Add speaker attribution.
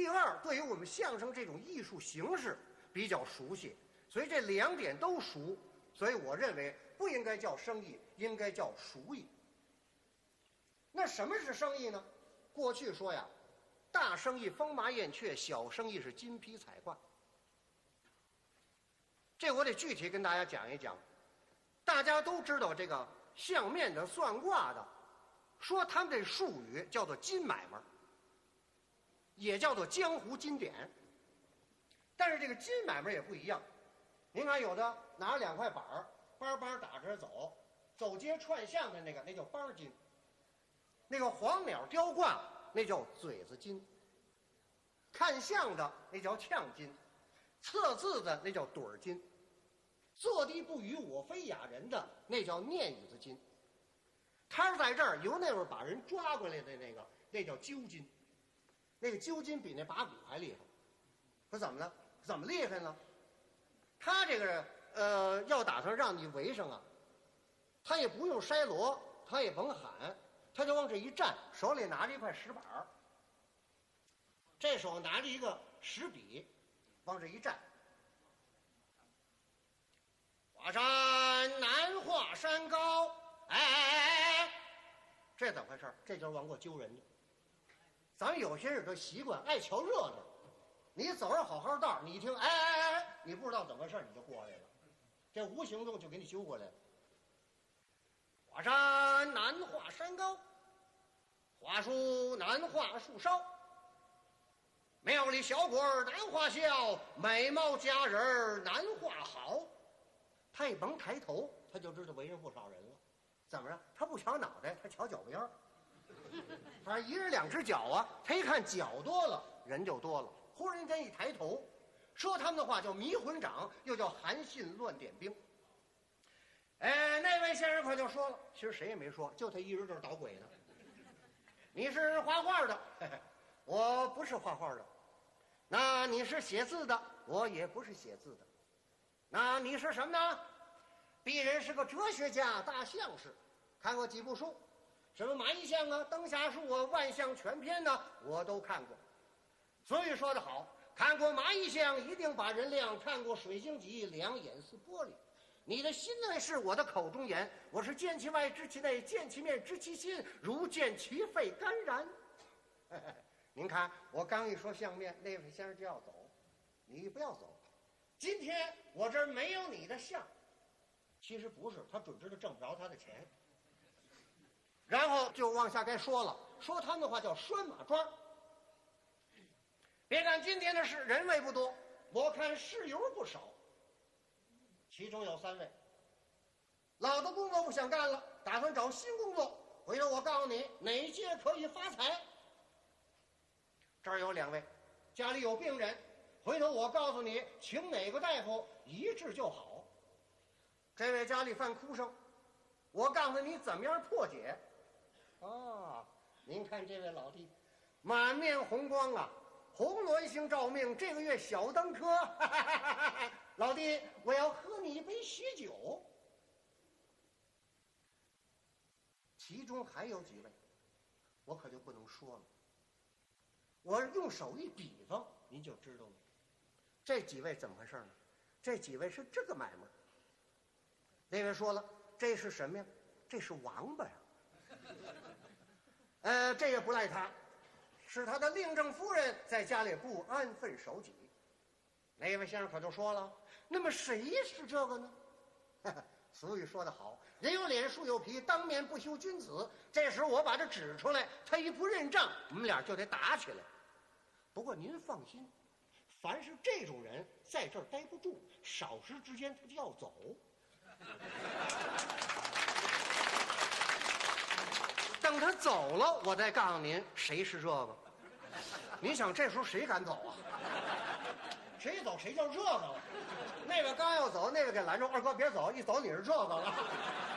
Speaker 1: 第二，对于我们相声这种艺术形式比较熟悉，所以这2点都熟，所以我认为不应该叫生意，应该叫熟艺。那什么是生意呢？过去说呀，大生意风马燕雀，小生意是金披彩挂。这我得具体跟大家讲一讲。大家都知道这个相面的、算卦的，说他们这术语叫做金买卖，也叫做江湖金典。但是这个金买卖也不一样。您看，有的拿着2块板儿，梆梆打着走，走街串巷的那叫梆金；那个黄鸟雕挂那叫嘴子金；看相的那叫呛金；测字的那叫盹儿金；坐地不语我非哑人的那叫念语子金。摊在这儿由那会儿把人抓过来的那叫揪金。那个揪金比那把骨还厉害。说怎么了？怎么厉害呢？他这个要打算让你围上啊，他也不用筛锣，他也甭喊，他就往这一站，手里拿着一块石板儿，这手拿着一个石笔，往这一站。华山难华山高，哎，这怎么回事？这就是往过揪人的。咱们有些人的习惯爱瞧热闹，你走上好好道，你一听哎，你不知道怎么回事，你就过来了，这无形中就给你揪过来了。华山难画山高，华树难画树梢，庙里小鬼难画笑，美貌佳人难画好。他也甭抬头，他就知道围上不少人了。怎么着？他不瞧脑袋，他瞧脚边儿。反正1人2只脚啊，他一看脚多了，人就多了。忽然间一抬头，说他们的话叫迷魂掌，又叫韩信乱点兵。那位先生可就说了，其实谁也没说，就他一人就是捣鬼的。你是画画的，我不是画画的。那你是写字的，我也不是写字的。那你是什么呢？鄙人是个哲学家、大相士，看过几部书，什么马邑相啊、灯下树啊、万象全篇呢，我都看过。所以说得好，看过马邑相一定把人亮，看过水晶脊2眼似玻璃。你的心内是我的口中言，我是见其外知其内，见其面知其心，如见其肺肝然。您看我刚一说相面，那位先生就要走，你不要走。今天我这儿没有你的相。其实不是，他准知道挣不着他的钱。然后就往下该说了，说他们的话叫拴马桩。别看今天的事人位不多，我看事由不少。其中有3位，老的工作不想干了，打算找新工作。回头我告诉你哪一届可以发财。这儿有2位，家里有病人，回头我告诉你请哪个大夫一治就好。这位家里犯哭声，我告诉你怎么样破解。您看这位老弟满面红光啊，红鸾星照命，这个月小登科。老弟，我要喝你一杯喜酒。其中还有几位我可就不能说了，我用手一比方您就知道了。这几位怎么回事呢？这几位是这个买卖。那位说了，这是什么呀？这是王八呀。这也不赖他，是他的令正夫人在家里不安分守己。那位先生可就说了，那么谁是这个呢？俗语说得好，人有脸树有皮，当面不修君子。这时我把这指出来，他一不认账，我们俩就得打起来。不过您放心，凡是这种人在这儿待不住，少时之间他就要走。等他走了，我再告诉您谁是这个。您想这时候谁敢走啊？谁走谁叫这个了。那个刚要走，那个给拦住，二哥别走，一走你是这个了。